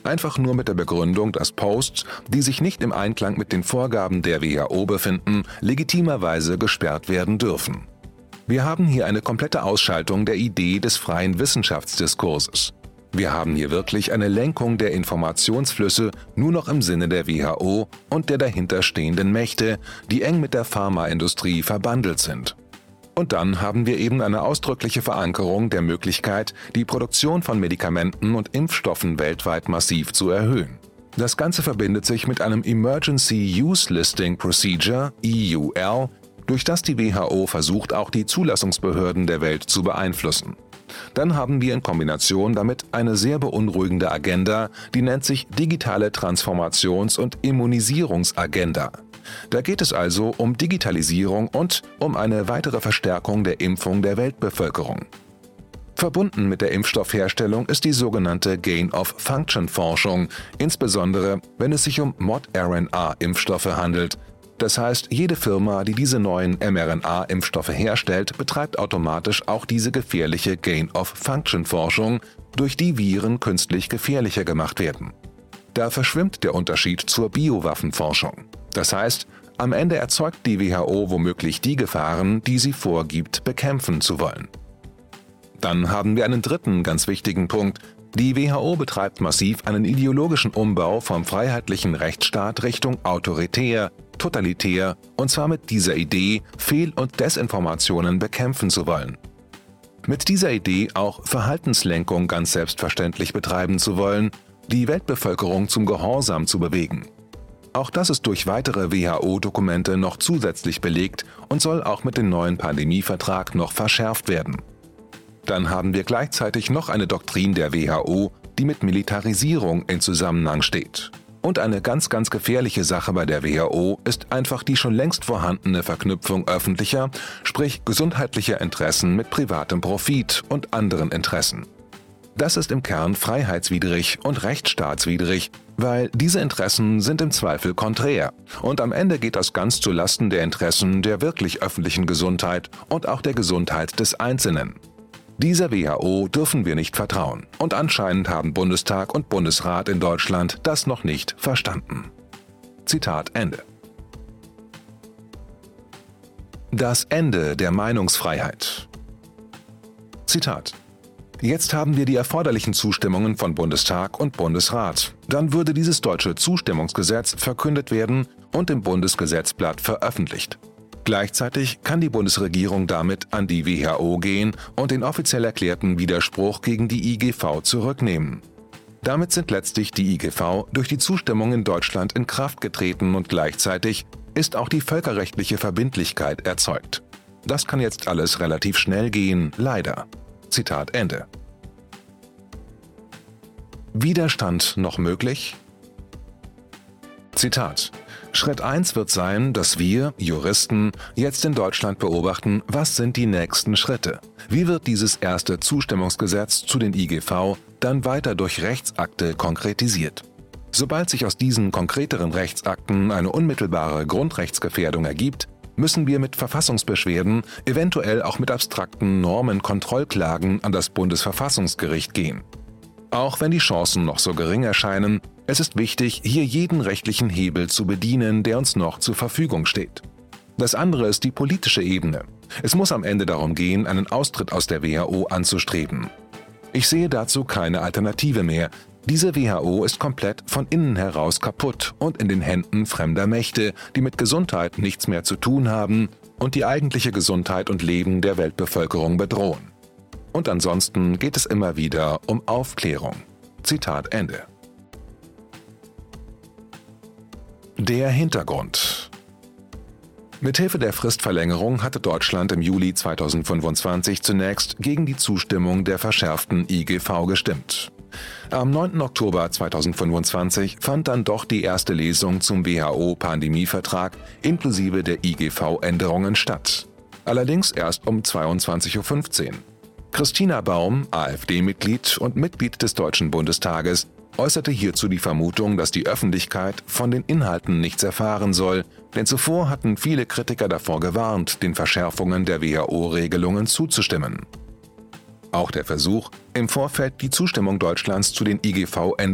Einfach nur mit der Begründung, dass Posts, die sich nicht im Einklang mit den Vorgaben der WHO befinden, legitimerweise gesperrt werden dürfen. Wir haben hier eine komplette Ausschaltung der Idee des freien Wissenschaftsdiskurses. Wir haben hier wirklich eine Lenkung der Informationsflüsse nur noch im Sinne der WHO und der dahinterstehenden Mächte, die eng mit der Pharmaindustrie verbandelt sind. Und dann haben wir eben eine ausdrückliche Verankerung der Möglichkeit, die Produktion von Medikamenten und Impfstoffen weltweit massiv zu erhöhen. Das Ganze verbindet sich mit einem Emergency Use Listing Procedure, EUL, durch das die WHO versucht, auch die Zulassungsbehörden der Welt zu beeinflussen. Dann haben wir in Kombination damit eine sehr beunruhigende Agenda, die nennt sich digitale Transformations- und Immunisierungsagenda. Da geht es also um Digitalisierung und um eine weitere Verstärkung der Impfung der Weltbevölkerung. Verbunden mit der Impfstoffherstellung ist die sogenannte Gain-of-Function-Forschung, insbesondere wenn es sich um mRNA-Impfstoffe handelt. Das heißt, jede Firma, die diese neuen mRNA-Impfstoffe herstellt, betreibt automatisch auch diese gefährliche Gain-of-Function-Forschung, durch die Viren künstlich gefährlicher gemacht werden. Da verschwimmt der Unterschied zur Biowaffenforschung. Das heißt, am Ende erzeugt die WHO womöglich die Gefahren, die sie vorgibt, bekämpfen zu wollen. Dann haben wir einen dritten ganz wichtigen Punkt. Die WHO betreibt massiv einen ideologischen Umbau vom freiheitlichen Rechtsstaat Richtung autoritär, totalitär, und zwar mit dieser Idee, Fehl- und Desinformationen bekämpfen zu wollen. Mit dieser Idee auch Verhaltenslenkung ganz selbstverständlich betreiben zu wollen, die Weltbevölkerung zum Gehorsam zu bewegen. Auch das ist durch weitere WHO-Dokumente noch zusätzlich belegt und soll auch mit dem neuen Pandemievertrag noch verschärft werden. Dann haben wir gleichzeitig noch eine Doktrin der WHO, die mit Militarisierung in Zusammenhang steht. Und eine ganz gefährliche Sache bei der WHO ist einfach die schon längst vorhandene Verknüpfung öffentlicher, sprich gesundheitlicher Interessen mit privatem Profit und anderen Interessen. Das ist im Kern freiheitswidrig und rechtsstaatswidrig, weil diese Interessen sind im Zweifel konträr. Und am Ende geht das ganz zu Lasten der Interessen der wirklich öffentlichen Gesundheit und auch der Gesundheit des Einzelnen. Dieser WHO dürfen wir nicht vertrauen. Und anscheinend haben Bundestag und Bundesrat in Deutschland das noch nicht verstanden. Zitat Ende. Das Ende der Meinungsfreiheit. Zitat: Jetzt haben wir die erforderlichen Zustimmungen von Bundestag und Bundesrat. Dann würde dieses deutsche Zustimmungsgesetz verkündet werden und im Bundesgesetzblatt veröffentlicht. Gleichzeitig kann die Bundesregierung damit an die WHO gehen und den offiziell erklärten Widerspruch gegen die IGV zurücknehmen. Damit sind letztlich die IGV durch die Zustimmung in Deutschland in Kraft getreten und gleichzeitig ist auch die völkerrechtliche Verbindlichkeit erzeugt. Das kann jetzt alles relativ schnell gehen, leider. Zitat Ende. Widerstand noch möglich? Zitat: Schritt 1 wird sein, dass wir, Juristen, jetzt in Deutschland beobachten, was sind die nächsten Schritte. Wie wird dieses erste Zustimmungsgesetz zu den IGV dann weiter durch Rechtsakte konkretisiert? Sobald sich aus diesen konkreteren Rechtsakten eine unmittelbare Grundrechtsgefährdung ergibt, müssen wir mit Verfassungsbeschwerden, eventuell auch mit abstrakten Normenkontrollklagen an das Bundesverfassungsgericht gehen. Auch wenn die Chancen noch so gering erscheinen, es ist wichtig, hier jeden rechtlichen Hebel zu bedienen, der uns noch zur Verfügung steht. Das andere ist die politische Ebene. Es muss am Ende darum gehen, einen Austritt aus der WHO anzustreben. Ich sehe dazu keine Alternative mehr. Diese WHO ist komplett von innen heraus kaputt und in den Händen fremder Mächte, die mit Gesundheit nichts mehr zu tun haben und die eigentliche Gesundheit und Leben der Weltbevölkerung bedrohen. Und ansonsten geht es immer wieder um Aufklärung. Zitat Ende. Der Hintergrund. Mithilfe der Fristverlängerung hatte Deutschland im Juli 2025 zunächst gegen die Zustimmung der verschärften IGV gestimmt. Am 9. Oktober 2025 fand dann doch die erste Lesung zum WHO-Pandemievertrag inklusive der IGV-Änderungen statt. Allerdings erst um 22:15 Uhr. Christina Baum, AfD-Mitglied und Mitglied des Deutschen Bundestages, äußerte hierzu die Vermutung, dass die Öffentlichkeit von den Inhalten nichts erfahren soll, denn zuvor hatten viele Kritiker davor gewarnt, den Verschärfungen der WHO-Regelungen zuzustimmen. Auch der Versuch, im Vorfeld die Zustimmung Deutschlands zu den IGV